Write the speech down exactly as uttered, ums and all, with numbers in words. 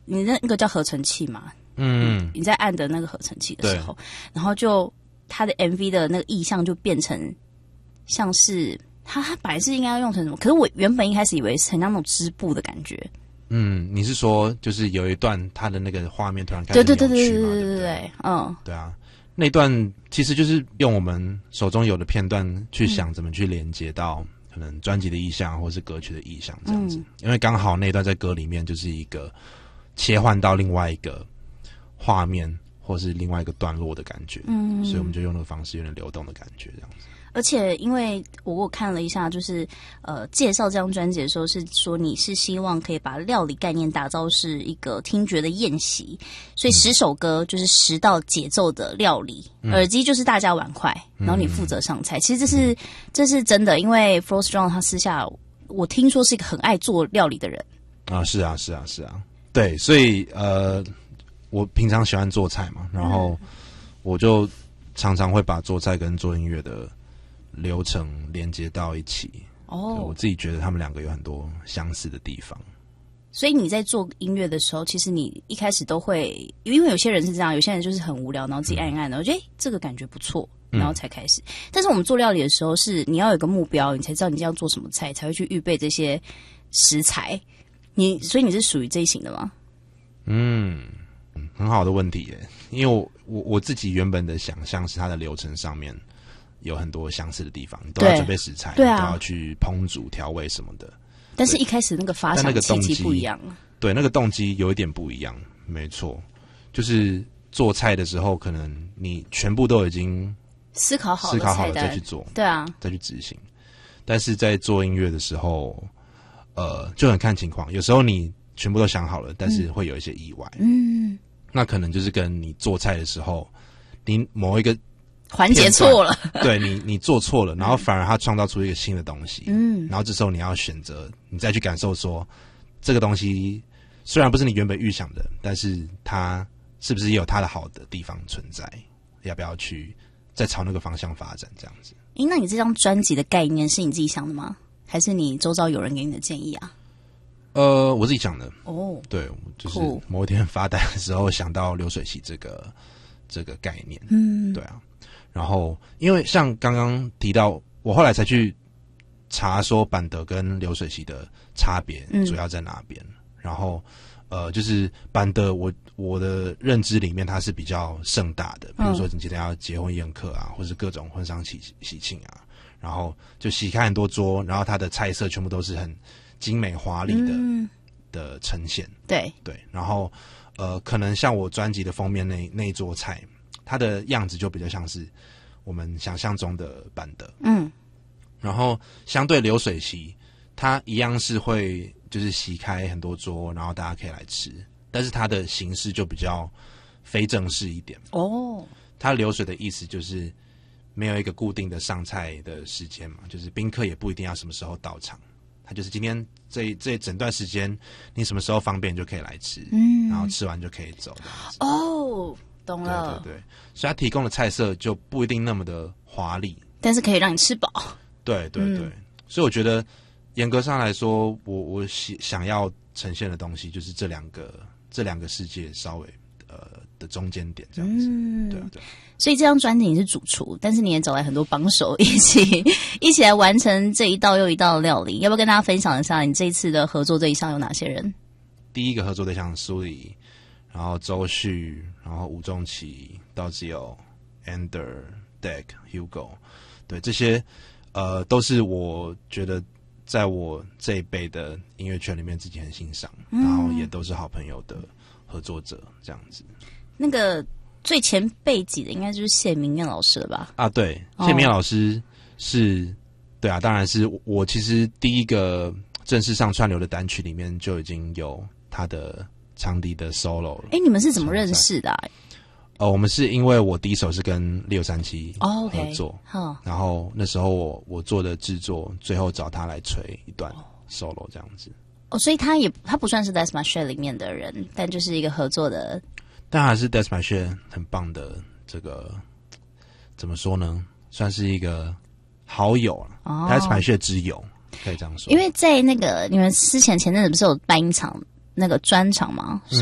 你那个叫合成器嘛， 嗯， 你在按的那个合成器的时候，然后就他的 M V 的那个意象就变成像是他他本来是应该要用成什么，可是我原本一开始以为是很像那种织布的感觉。 嗯，你是说就是有一段他的那个画面突然开始扭曲嘛？ 对对对对对对对对，嗯， 对啊，那段其实就是用我们手中有的片段去想怎么去连接到可能专辑的意象或是歌曲的意象这样子，嗯、因为刚好那段在歌里面就是一个切换到另外一个画面或是另外一个段落的感觉，嗯，所以我们就用那个方式有点流动的感觉这样子。 而且因为我我看了一下，就是呃介绍这张专辑的时候是说你是希望可以把料理概念打造是一个听觉的宴席，所以十首歌就是十道节奏的料理，嗯、耳机就是大家碗筷，然后你负责上菜。嗯、其实这是这是真的，因为 Flo Strong 他私下我听说是一个很爱做料理的人啊，是啊是啊是啊，对，所以呃我平常喜欢做菜嘛，然后我就常常会把做菜跟做音乐的流程连接到一起哦，我自己觉得他们两个有很多相似的地方。 所以你在做音乐的时候，其实你一开始都会，因为有些人是这样，有些人就是很无聊，然后自己按一按，然后觉得、欸、这个感觉不错，然后才开始。嗯、但是我们做料理的时候，是你要有个目标，你才知道你要做什么菜，才会去预备这些食材。你所以你是属于这一型的吗？ 嗯，很好的问题耶，因为我我我自己原本的想象是它的流程上面有很多相似的地方，你都要准备食材， 对啊， 你都要去烹煮调味什么的。 但是一开始那个发想契机不一样， 对，那个动机有一点不一样，没错。就是做菜的时候，可能你全部都已经思考好了， 思考好了再去做， 对啊， 再去执行。但是在做音乐的时候，呃，就很看情况。有时候你全部都想好了，但是会有一些意外。嗯，那可能就是跟你做菜的时候，你某一个环节错了， 对你你做错了，然后反而它创造出一个新的东西，嗯，然后这时候你要选择，你再去感受说，这个东西虽然不是你原本预想的，但是它是不是也有它的好的地方存在？要不要去再朝那个方向发展？这样子。 诶，那你这张专辑的概念是你自己想的吗？还是你周遭有人给你的建议啊？ 呃，我自己想的。 哦， 对，就是某一天发呆的时候想到流水席这个这个概念，嗯，对啊。然后，因为像刚刚提到，我后来才去查说板德跟流水席的差别主要在哪边。嗯、然后，呃，就是板德，我我的认知里面它是比较盛大的，比如说你今天要结婚宴客啊，或是各种婚丧喜喜庆啊，然后就席开很多桌，然后它的菜色全部都是很精美华丽的、嗯、的呈现。 对对，然后呃，可能像我专辑的封面那那一桌菜。它的样子就比较像是我们想象中的板德，嗯，然后相对流水席，它一样是会就是席开很多桌，然后大家可以来吃，但是它的形式就比较非正式一点哦。它流水的意思就是没有一个固定的上菜的时间嘛，就是宾客也不一定要什么时候到场，它就是今天这这整段时间你什么时候方便就可以来吃，嗯，然后吃完就可以走哦。懂了， 对对对，所以他提供的菜色就不一定那么的华丽， 但是可以让你吃饱。 对对对，嗯、所以我觉得严格上来说，我我想要呈现的东西就是这两个这两个世界稍微呃的中间点这样子。嗯，对啊对。 所以这张专辑你是主厨，但是你也找来很多帮手一起一起来完成这一道又一道的料理。要不要跟大家分享一下你这一次的合作对象有哪些人？ 第一个合作对象苏里。然后周旭，然后吴仲琪、道之友、Ander、Deck、Hugo， 对这些呃都是我觉得在我这一辈的音乐圈里面自己很欣赏，嗯、然后也都是好朋友的合作者这样子。 那个最前辈级的应该就是谢明燕老师了吧？ 啊，对，谢明燕老师是，哦、对啊，当然是我其实第一个正式上串流的单曲里面就已经有他的。长笛的 solo 了。 哎，你们是怎么认识的、啊？ 呃，我们是因为我第一首是跟六三七合作， oh, okay. 然后那时候我我做的制作，最后找他来吹一段 solo 这样子。 哦，所以他也他不算是 That's My Shit 里面的人，但就是一个合作的。 但还是 That's My Shit 很棒的这个怎么说呢？算是一个好友了、哦、，That's My Shit 之友可以这样说。 因为在那个你们之前前阵子不是有办一场那个专场吗？